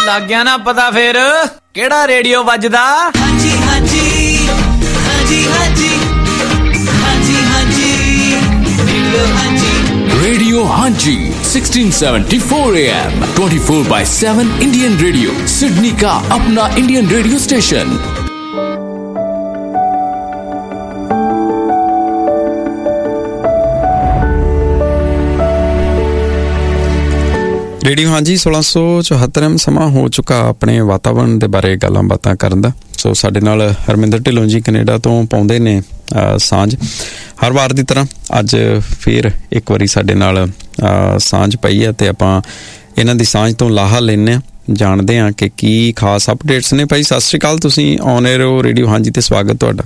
ਲੱਗ ਗਿਆ ਨਾ ਪਤਾ ਫਿਰ ਕਿਹੜਾ ਰੇਡੀਓ ਵੱਜਦਾ। ਹਾਂਜੀ ਹਾਂਜੀ ਹਾਂਜੀ ਹਾਂਜੀ ਹਾਂਜੀ ਹਾਂਜੀ ਰੇਡੀਓ ਹਾਂਜੀ 1674 AM 24/7 इंडियन रेडियो, सिडनी का अपना इंडियन रेडियो स्टेशन। ਰੇਡੀਓ ਹਾਂਜੀ 1674 ਸਮਾਂ ਹੋ ਚੁੱਕਾ ਆਪਣੇ ਵਾਤਾਵਰਣ ਦੇ ਬਾਰੇ ਗੱਲਾਂ ਬਾਤਾਂ ਕਰਨ ਦਾ। ਸੋ ਸਾਡੇ ਨਾਲ ਹਰਮਿੰਦਰ ਢਿੱਲੋਂ ਜੀ ਕੈਨੇਡਾ ਤੋਂ ਪਾਉਂਦੇ ਨੇ ਸਾਂਝ ਹਰ ਵਾਰ ਦੀ ਤਰ੍ਹਾਂ। ਅੱਜ ਫਿਰ ਇੱਕ ਵਾਰੀ ਸਾਡੇ ਨਾਲ ਸਾਂਝ ਪਈ ਹੈ ਤੇ ਆਪਾਂ ਇਹਨਾਂ ਦੀ ਸਾਂਝ ਤੋਂ ਲਾਹਾ ਲੈਂਦੇ ਹਾਂ, ਜਾਣਦੇ ਹਾਂ ਕਿ ਕੀ ਖਾਸ ਅਪਡੇਟਸ ਨੇ। ਭਾਈ ਸਤਿ ਸ਼੍ਰੀ ਅਕਾਲ, ਤੁਸੀਂ ਔਨ 에ਅਰ ਹੋ ਰੇਡੀਓ ਹਾਂਜੀ ਤੇ ਸਵਾਗਤ ਤੁਹਾਡਾ।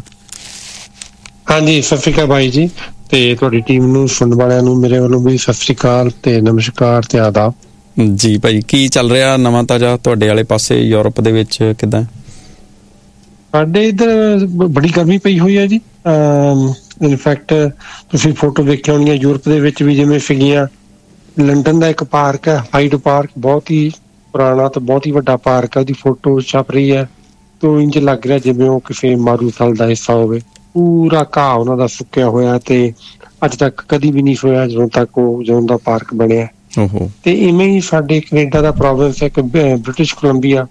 ਹਾਂਜੀ ਸਤਿ ਸ਼੍ਰੀ ਅਕਾਲ ਬਾਈ ਜੀ, ਤੇ ਤੁਹਾਡੀ ਟੀਮ ਨੂੰ ਸੁਣਨ ਵਾਲਿਆਂ ਨੂੰ ਮੇਰੇ ਵੱਲੋਂ ਵੀ ਸਤਿ ਸ਼੍ਰੀ ਅਕਾਲ ਤੇ ਨਮਸਕਾਰ ਤੇ ਆਦਾਬ ਜੀ। ਭਾਈ ਕੀ ਚੱਲ ਰਿਹਾ ਨਵਾਂ ਤਾਜ਼ਾ ਤੁਹਾਡੇ ਵਾਲੇ ਪਾਸੇ ਯੂਰਪ ਦੇ ਵਿੱਚ ਕਿੱਦਾਂ? ਸਾਡੇ ਇੱਧਰ ਬੜੀ ਗਰਮੀ ਪਈ ਹੋਈ ਹੈ ਜੀ। ਇਨਫੈਕਟ ਤੁਸੀਂ ਫੋਟੋ ਵੇਖੀਆਂ ਹੋਣੀਆਂ ਯੂਰਪ ਦੇ ਵਿੱਚ ਵੀ ਜਿਵੇਂ ਸੀਗੀਆਂ। ਲੰਡਨ ਦਾ ਇੱਕ ਪਾਰਕ ਹੈ ਹਾਈਡ ਪਾਰਕ, ਬਹੁਤ ਹੀ ਪੁਰਾਣਾ ਤੇ ਬਹੁਤ ਹੀ ਵੱਡਾ ਪਾਰਕ ਹੈ, ਉਹਦੀ ਫੋਟੋ ਛਪ ਰਹੀ ਹੈ ਤੇ ਇੰਝ ਲੱਗ ਰਿਹਾ ਜਿਵੇਂ ਉਹ ਕਿਸੇ ਮਾਰੂਥਲ ਦਾ ਹਿੱਸਾ ਹੋਵੇ। ਪੂਰਾ ਘਾਹ ਉਹਨਾਂ ਦਾ ਸੁੱਕਿਆ ਹੋਇਆ ਤੇ ਅੱਜ ਤੱਕ ਕਦੀ ਵੀ ਨਹੀਂ ਹੋਇਆ ਜਦੋਂ ਦਾ ਪਾਰਕ ਬਣਿਆ। ਤੇ ਇਵੇਂ ਹੀ ਸਾਡੇ ਕੈਨੇਡਾ ਦਾ ਪ੍ਰੋਵਿੰਸ ਹੈ ਇੱਕ ਬ੍ਰਿਟਿਸ਼ ਕੋਲੰਬੀਆ,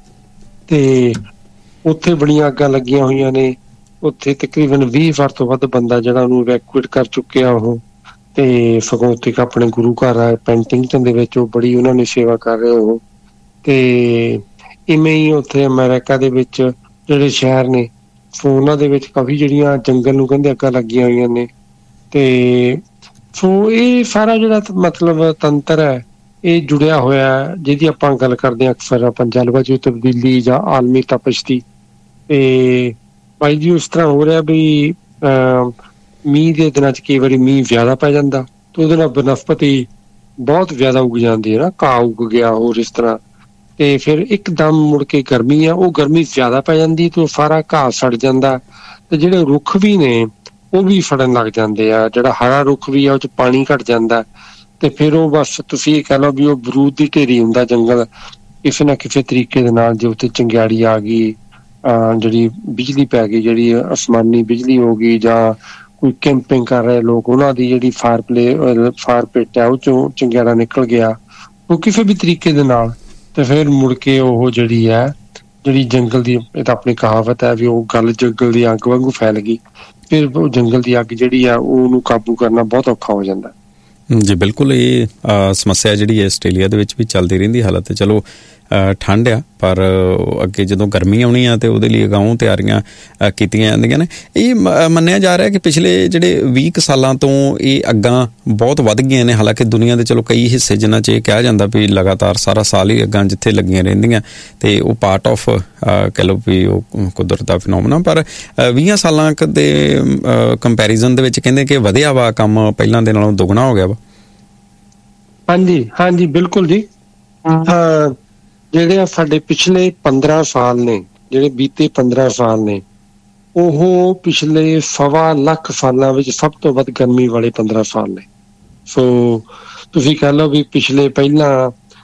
ਤੇ ਉੱਥੇ ਬੜੀਆਂ ਅੱਗਾਂ ਲੱਗੀਆਂ ਹੋਈਆਂ ਨੇ। ਉੱਥੇ ਤਕਰੀਬਨ 20 ਵਾਰ ਤੋਂ ਵੱਧ ਬੰਦਾ ਜਿਹੜਾ ਉਹਨੂੰ ਇਵੈਕੂਏਟ ਕਰ ਚੁੱਕਿਆ ਉਹ, ਤੇ ਸਗੋਂ ਉੱਥੇ ਆਪਣੇ ਗੁਰੂ ਘਰ ਆ ਪੈਂਟਿੰਗਟਨ ਦੇ ਵਿੱਚ ਉਹ ਬੜੀ ਉਹਨਾਂ ਨੇ ਸੇਵਾ ਕਰ ਰਹੇ ਉਹ। ਤੇ ਇਵੇਂ ਹੀ ਉੱਥੇ ਅਮਰੀਕਾ ਦੇ ਵਿੱਚ ਜਿਹੜੇ ਸ਼ਹਿਰ ਨੇ ਸੋ ਉਹਨਾਂ ਦੇ ਵਿੱਚ ਕਾਫੀ ਜਿਹੜੀਆਂ ਜੰਗਲ ਨੂੰ ਕਹਿੰਦੇ ਅੱਗਾਂ ਲੱਗੀਆਂ ਹੋਈਆਂ ਨੇ। ਤੇ ਸੋ ਇਹ ਸਾਰਾ ਜਿਹੜਾ ਮਤਲਬ ਤੰਤਰ ਹੈ ਇਹ ਜੁੜਿਆ ਹੋਇਆ, ਜਿਹਦੀ ਆਪਾਂ ਗੱਲ ਕਰਦੇ ਹਾਂ ਅਕਸਰ ਆਪਾਂ ਜਲਵਾਯੂ ਤਬਦੀਲੀ ਜਾਂ ਆਲਮੀ ਤਪਸ਼ ਦੀ। ਤੇ ਬਾਈ ਜੀ ਉਸ ਤਰ੍ਹਾਂ ਹੋ ਰਿਹਾ ਵੀ ਮੀਂਹ ਦੇ ਦਿਨਾਂ 'ਚ ਕਈ ਵਾਰੀ ਮੀਂਹ ਜ਼ਿਆਦਾ ਪੈ ਜਾਂਦਾ ਤੇ ਉਹਦੇ ਨਾਲ ਬਨਸਪਤੀ ਬਹੁਤ ਜ਼ਿਆਦਾ ਉੱਗ ਜਾਂਦੀ ਹੈ ਨਾ, ਘਾਹ ਉੱਗ ਗਿਆ ਹੋਰ ਇਸ ਤਰ੍ਹਾਂ। ਤੇ ਫਿਰ ਇੱਕਦਮ ਮੁੜ ਕੇ ਗਰਮੀ ਆ, ਉਹ ਗਰਮੀ ਜ਼ਿਆਦਾ ਪੈ ਜਾਂਦੀ ਤੇ ਉਹ ਸਾਰਾ ਘਾਹ ਸੜ ਜਾਂਦਾ ਤੇ ਜਿਹੜੇ ਰੁੱਖ ਵੀ ਨੇ ਉਹ ਵੀ ਫੜਨ ਲੱਗ ਜਾਂਦੇ ਆ। ਜਿਹੜਾ ਹਰਾ ਰੁੱਖ ਵੀ ਆ ਉਹ 'ਚ ਪਾਣੀ ਘੱਟ ਜਾਂਦਾ ਤੇ ਫਿਰ ਉਹ ਬਸ ਤੁਸੀਂ ਇਹ ਕਹਿ ਲਓ ਵੀ ਉਹ ਬਰੂਦ ਦੀ ਢੇਰੀ ਹੁੰਦਾ ਜੰਗਲ। ਕਿਸੇ ਨਾ ਕਿਸੇ ਤਰੀਕੇ ਦੇ ਨਾਲ ਜੇ ਉੱਥੇ ਚੰਗਿਆੜੀ ਆ ਗਈ, ਜਿਹੜੀ ਬਿਜਲੀ ਪੈ ਗਈ, ਜਿਹੜੀ ਅਸਮਾਨੀ ਬਿਜਲੀ ਹੋ ਗਈ, ਜਾਂ ਕੋਈ ਕੈਂਪਿੰਗ ਕਰ ਰਹੇ ਲੋਕ ਉਹਨਾਂ ਦੀ ਜਿਹੜੀ ਫਾਇਰ ਪਿੱਟ ਆ ਉਹ ਚੋਂ ਚੰਗਿਆੜਾ ਨਿਕਲ ਗਿਆ ਉਹ ਕਿਸੇ ਵੀ ਤਰੀਕੇ ਦੇ ਨਾਲ, ਤੇ ਫਿਰ ਮੁੜ ਕੇ ਉਹ ਜਿਹੜੀ ਜੰਗਲ ਦੀ, ਇਹ ਤਾਂ ਆਪਣੀ ਕਹਾਵਤ ਹੈ ਵੀ ਉਹ ਗੱਲ ਜੰਗਲ ਦੀ ਅੱਗ ਵਾਂਗੂ ਫੈਲ ਗਈ। ਫਿਰ ਉਹ ਜੰਗਲ ਦੀ ਅੱਗ ਜਿਹੜੀ ਆ ਉਹਨੂੰ ਕਾਬੂ ਕਰਨਾ ਬਹੁਤ ਔਖਾ ਹੋ ਜਾਂਦਾ। ਜੀ ਬਿਲਕੁਲ, ਇਹ ਸਮੱਸਿਆ ਜਿਹੜੀ ਹੈ ਆਸਟ੍ਰੇਲੀਆ ਦੇ ਵਿੱਚ ਵੀ ਚੱਲਦੀ ਰਹਿੰਦੀ। ਹਾਲਾਤ ਚਲੋ ਠੰਡ ਆ, ਪਰ ਅੱਗੇ ਜਦੋਂ ਗਰਮੀ ਆਉਣੀ ਆ ਤੇ ਉਹਦੇ ਲਈ ਅਗਾਊਂ ਤਿਆਰੀਆਂ ਕੀਤੀਆਂ ਜਾਂਦੀਆਂ ਨੇ। ਇਹ ਮੰਨਿਆ ਜਾ ਰਿਹਾ ਕਿ ਪਿਛਲੇ ਜਿਹੜੇ 20 ਸਾਲਾਂ ਤੋਂ ਇਹ ਅੱਗਾਂ ਬਹੁਤ ਵੱਧ ਗਈਆਂ ਨੇ। ਹਾਲਾਂਕਿ ਦੁਨੀਆ ਦੇ ਚਲੋ ਕਈ ਹਿੱਸੇ ਜਿਨ੍ਹਾਂ 'ਚ ਇਹ ਕਿਹਾ ਜਾਂਦਾ ਵੀ ਲਗਾਤਾਰ ਸਾਰਾ ਸਾਲ ਹੀ ਅੱਗਾਂ ਜਿੱਥੇ ਲੱਗੀਆਂ ਰਹਿੰਦੀਆਂ ਤੇ ਉਹ ਪਾਰਟ ਆਫ ਕਹਿ ਲਓ ਵੀ ਉਹ ਕੁਦਰਤ ਦਾ ਫਿਨੋਮੇਨਾ, ਪਰ 20 ਸਾਲਾਂ ਦੇ ਕੰਪੈਰੀਜ਼ਨ ਦੇ ਵਿੱਚ ਕਹਿੰਦੇ ਕਿ ਵਧਿਆ ਵਾ ਕੰਮ, ਪਹਿਲਾਂ ਦੇ ਨਾਲੋਂ ਦੁੱਗਣਾ ਹੋ ਗਿਆ ਵਾ। ਹਾਂਜੀ ਹਾਂਜੀ ਬਿਲਕੁਲ ਜੀ। ਜਿਹੜੇ ਸਾਡੇ ਪਿਛਲੇ 15 ਸਾਲ ਨੇ, ਜਿਹੜੇ ਬੀਤੇ 15 ਸਾਲ ਨੇ, ਉਹ ਪਿਛਲੇ 1.25 ਲੱਖ ਸਾਲਾਂ ਵਿੱਚ ਸਭ ਤੋਂ ਵੱਧ ਗਰਮੀ ਵਾਲੇ 15 ਸਾਲ ਨੇ। ਸੋ ਤੁਸੀਂ ਕਹਿ ਲਓ ਵੀ ਪਿਛਲੇ ਪਹਿਲਾਂ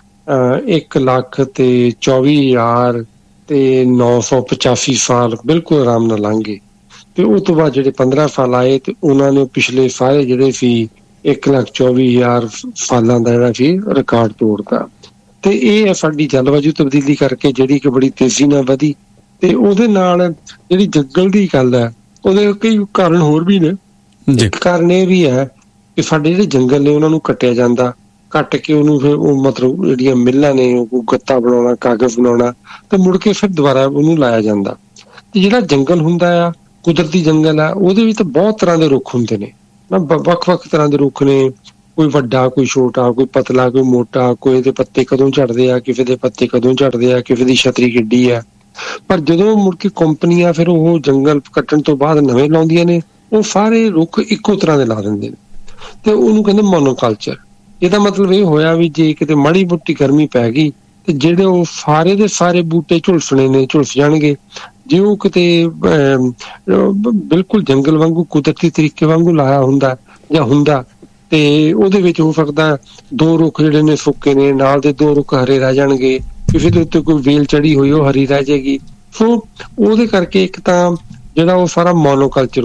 1,24,985 ਸਾਲ ਬਿਲਕੁਲ ਆਰਾਮ ਨਾਲ ਲੰਘ ਗਏ ਤੇ ਉਸ ਤੋਂ ਬਾਅਦ ਜਿਹੜੇ 15 ਸਾਲ ਆਏ ਤੇ ਉਹਨਾਂ ਨੇ ਪਿਛਲੇ ਸਾਰੇ ਜਿਹੜੇ ਸੀ 1,24,000 ਸਾਲਾਂ ਦਾ ਜਿਹੜਾ ਸੀ ਰਿਕਾਰਡ ਤੋੜਦਾ। ਤੇ ਇਹ ਸਾਡੀ ਜਲਵਾਯੂ ਤਬਦੀਲੀ ਕਰਕੇ ਜਿਹੜੀ ਕਿ ਬੜੀ ਤੇਜ਼ੀ ਨਾਲ ਵਧੀ। ਤੇ ਉਹਦੇ ਨਾਲ ਜਿਹੜੀ ਜੰਗਲ ਦੀ ਗੱਲ ਹੈ ਉਹਦੇ ਕਈ ਕਾਰਨ ਹੋਰ ਵੀ ਨੇ। ਇੱਕ ਕਾਰਨ ਇਹ ਵੀ ਹੈ ਕਿ ਸਾਡੇ ਜਿਹੜੇ ਜੰਗਲ ਨੇ ਉਹਨਾਂ ਨੂੰ ਕੱਟਿਆ ਜਾਂਦਾ, ਕੱਟ ਕੇ ਉਹਨੂੰ ਫਿਰ ਉਹ ਮਤਲਬ ਜਿਹੜੀਆਂ ਮਿੱਲਾਂ ਨੇ ਉਹ ਗੱਤਾ ਬਣਾਉਣਾ, ਕਾਗਜ਼ ਬਣਾਉਣਾ ਤੇ ਮੁੜ ਕੇ ਫਿਰ ਦੁਬਾਰਾ ਉਹਨੂੰ ਲਾਇਆ ਜਾਂਦਾ। ਤੇ ਜਿਹੜਾ ਜੰਗਲ ਹੁੰਦਾ ਆ, ਕੁਦਰਤੀ ਜੰਗਲ ਆ, ਉਹਦੇ ਵਿੱਚ ਤਾਂ ਬਹੁਤ ਤਰ੍ਹਾਂ ਦੇ ਰੁੱਖ ਹੁੰਦੇ ਨੇ ਨਾ, ਵੱਖ-ਵੱਖ ਤਰ੍ਹਾਂ ਦੇ ਰੁੱਖ ਨੇ, ਕੋਈ ਵੱਡਾ, ਕੋਈ ਛੋਟਾ, ਕੋਈ ਪਤਲਾ, ਕੋਈ ਮੋਟਾ, ਕੋਈ ਦੇ ਪੱਤੇ ਕਦੋਂ ਝੜਦੇ ਆ, ਕਿਸੇ ਦੇ ਪੱਤੇ ਕਦੋਂ ਝੜਦੇ ਆ, ਕਿਸੇ ਦੀ ਛਤਰੀ ਕਿੱਡੀ ਆ। ਪਰ ਜਦੋਂ ਮੁੜ ਕੇ ਕੰਪਨੀਆਂ ਫਿਰ ਉਹ ਜੰਗਲ ਕੱਟਣ ਤੋਂ ਬਾਅਦ ਨਵੇਂ ਲਾਉਂਦੀਆਂ ਨੇ, ਉਹ ਸਾਰੇ ਰੁੱਖ ਇੱਕੋ ਤਰ੍ਹਾਂ ਦੇ ਲਾ ਦਿੰਦੇ ਨੇ ਤੇ ਉਹਨੂੰ ਕਹਿੰਦੇ ਮੋਨੋਕਲਚਰ। ਇਹਦਾ ਮਤਲਬ ਇਹ ਹੋਇਆ ਵੀ ਜੇ ਕਿਤੇ ਮਾੜੀ ਮੋਟੀ ਗਰਮੀ ਪੈ ਗਈ ਤੇ ਜਿਹੜੇ ਉਹ ਸਾਰੇ ਦੇ ਸਾਰੇ ਬੂਟੇ ਝੁਲਸਣੇ ਨੇ ਝੁਲਸ ਜਾਣਗੇ। ਜੇ ਉਹ ਕਿਤੇ ਬਿਲਕੁਲ ਜੰਗਲ ਵਾਂਗੂ ਕੁਦਰਤੀ ਤਰੀਕੇ ਵਾਂਗੂ ਲਾਇਆ ਹੁੰਦਾ ਜਾਂ ਹੁੰਦਾ ਤੇ ਉਹਦੇ ਵਿੱਚ ਹੋ ਸਕਦਾ 2 ਰੁੱਖ ਜਿਹੜੇ ਨੇ ਸੁੱਕੇ ਨੇ, ਨਾਲ ਦੇ 2 ਰੁੱਖ ਹਰੇ ਰਹਿ ਜਾਣਗੇ, ਕਿਸੇ ਦੇ ਉੱਤੇ ਕੋਈ ਵੇਲ ਚੜੀ ਹੋਈ ਉਹ ਹਰੀ ਰਹਿ ਜਾਏਗੀ। ਸੋ ਉਹਦੇ ਕਰਕੇ ਇੱਕ ਤਾਂ ਜਿਹੜਾ ਉਹ ਸਾਰਾ ਮੋਨੋਕਲਚਰ